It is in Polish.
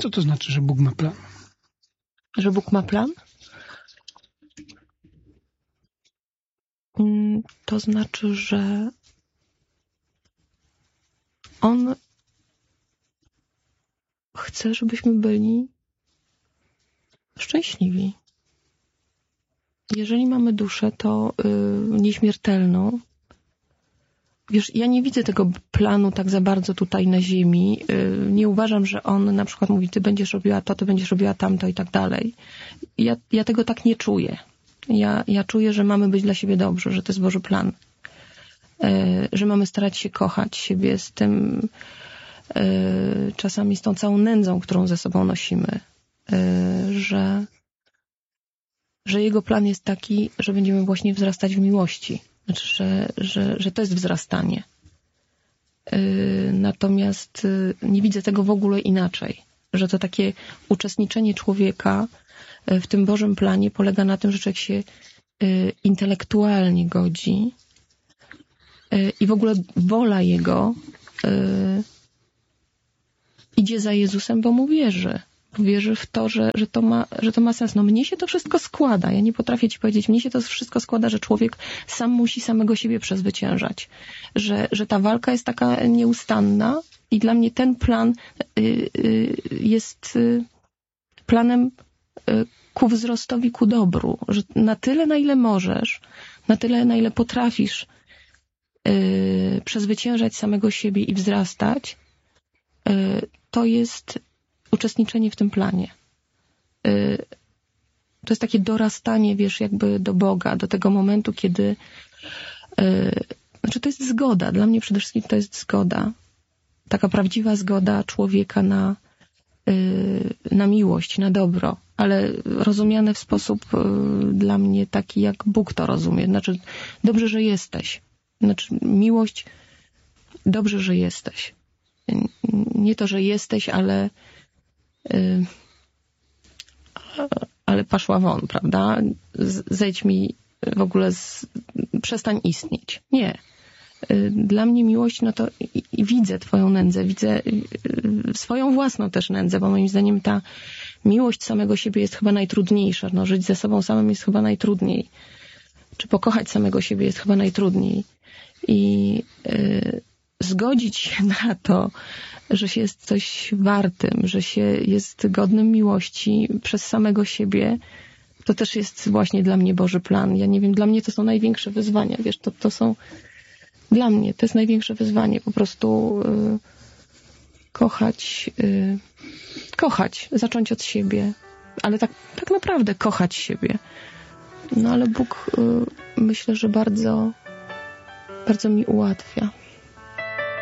Co to znaczy, że Bóg ma plan? Że Bóg ma plan? To znaczy, że On chce, żebyśmy byli szczęśliwi. Jeżeli mamy duszę, to nieśmiertelną. Wiesz, ja nie widzę tego planu tak za bardzo tutaj na ziemi. Nie uważam, że on na przykład mówi, ty będziesz robiła to, ty będziesz robiła tamto i tak dalej. Ja tego tak nie czuję. Ja czuję, że mamy być dla siebie dobrzy, że to jest Boży plan. Że mamy starać się kochać siebie z tym, czasami z tą całą nędzą, którą ze sobą nosimy. Że Jego plan jest taki, że będziemy właśnie wzrastać w miłości. Znaczy, że to jest wzrastanie. Natomiast nie widzę tego w ogóle inaczej. Że to takie uczestniczenie człowieka w tym Bożym planie polega na tym, że człowiek się intelektualnie godzi i w ogóle wola jego idzie za Jezusem, bo mu wierzy. Wierzy w to, że to ma sens. No mnie się to wszystko składa. Ja nie potrafię ci powiedzieć, mnie się to wszystko składa, że człowiek sam musi samego siebie przezwyciężać. Że ta walka jest taka nieustanna i dla mnie ten plan jest planem ku wzrostowi, ku dobru. Że na tyle, na ile możesz, na tyle, na ile potrafisz przezwyciężać samego siebie i wzrastać, to jest uczestniczenie w tym planie. To jest takie dorastanie, wiesz, jakby do Boga, do tego momentu, kiedy znaczy to jest zgoda. Dla mnie przede wszystkim to jest zgoda. Taka prawdziwa zgoda człowieka na miłość, na dobro, ale rozumiane w sposób dla mnie taki, jak Bóg to rozumie. Znaczy, dobrze, że jesteś. Znaczy, miłość, dobrze, że jesteś. Nie to, że jesteś, ale poszła won, prawda? Zejdź mi w ogóle, przestań istnieć. Nie. Dla mnie miłość, no to widzę twoją nędzę, widzę swoją własną też nędzę, bo moim zdaniem ta miłość samego siebie jest chyba najtrudniejsza. No, żyć ze sobą samym jest chyba najtrudniej. Czy pokochać samego siebie jest chyba najtrudniej. I zgodzić się na to, że się jest coś wartym, że się jest godnym miłości przez samego siebie, to też jest właśnie dla mnie Boży plan. Ja nie wiem, dla mnie to są największe wyzwania. Wiesz, to są dla mnie, to jest największe wyzwanie. Po prostu kochać, zacząć od siebie, ale tak naprawdę kochać siebie. No ale Bóg myślę, że bardzo, bardzo mi ułatwia.